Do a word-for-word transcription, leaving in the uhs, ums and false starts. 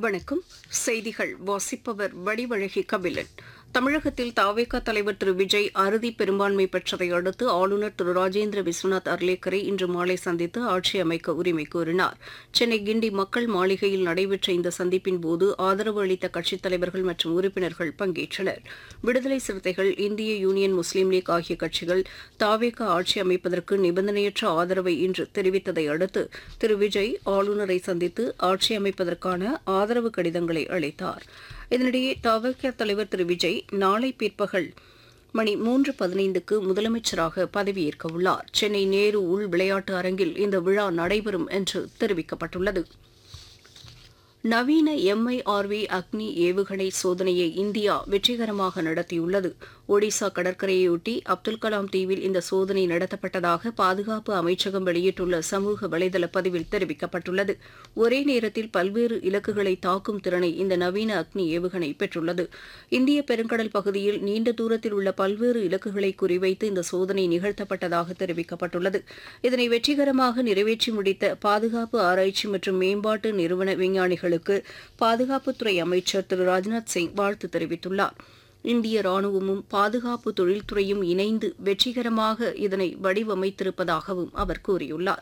வணக்கம். செய்திகள் வாசிப்பவர் வடிவழகி கபிலன். தமிழகத்தில் தவேக தலைவர் திரு விஜய் அறுதி பெரும்பான்மை பெற்றதை அடுத்து ஆளுநர் திரு ராஜேந்திர விஸ்வநாத் அர்லேக்கரை இன்று மாலை சந்தித்து ஆட்சி அமைக்க உரிமை கோரினார். சென்னை கிண்டி மக்கள் மாளிகையில் நடைபெற்ற இந்த சந்திப்பின் போது ஆதரவு அளித்த கட்சித் தலைவர்கள் மற்றும் உறுப்பினர்கள் பங்கேற்றனர். விடுதலை சிறுத்தைகள், இந்திய யூனியன் முஸ்லீம் லீக் ஆகிய கட்சிகள் தவேக ஆட்சி அமைப்பதற்கு நிபந்தனையற்ற ஆதரவை இன்று தெரிவித்ததை அடுத்து திரு விஜய் ஆளுநரை சந்தித்து ஆட்சி அமைப்பதற்கான ஆதரவு கடிதங்களை அளித்தார். இதனிடையே தவேக தலைவர் திரு விஜய் நாளை பிற்பகல் மணி மூன்று பதினைந்துக்கு முதலமைச்சராக பதவியேற்க உள்ளார். சென்னை நேரு உள் விளையாட்டு அரங்கில் இந்த விழா நடைபெறும் என்று தெரிவிக்கப்பட்டுள்ளது. நவீன எம்ஐஆர்வி அக்னி ஏவுகணை சோதனையை இந்தியா வெற்றிகரமாக நடத்தியுள்ளது. ஒடிசா கடற்கரையொட்டி அப்துல் கலாம் தீவில் இந்த சோதனை நடத்தப்பட்டதாக பாதுகாப்பு அமைச்சகம் வெளியிட்டுள்ள சமூக வலைதள பதிவில் தெரிவிக்கப்பட்டுள்ளது. ஒரே நேரத்தில் பல்வேறு இலக்குகளை தாக்கும் திறனை இந்த நவீன அக்னி ஏவுகணை பெற்றுள்ளது. இந்திய பெருங்கடல் பகுதியில் நீண்ட தூரத்தில் உள்ள பல்வேறு இலக்குகளை குறிவைத்து இந்த சோதனை நிகழ்த்தப்பட்டதாக தெரிவிக்கப்பட்டுள்ளது. இதனை வெற்றிகரமாக நிறைவேற்றி முடித்த பாதுகாப்பு ஆராய்ச்சி மற்றும் மேம்பாட்டு நிறுவன விஞ்ஞானிகள் பாதுகாப்புத்துறை அமைச்சர் திரு ராஜ்நாத் சிங் வாழ்த்து தெரிவித்துள்ளார். இந்திய ராணுவமும் பாதுகாப்பு தொழில்துறையும் இணைந்து வெற்றிகரமாக இதனை வடிவமைத்திருப்பதாகவும் அவர் கூறியுள்ளார்.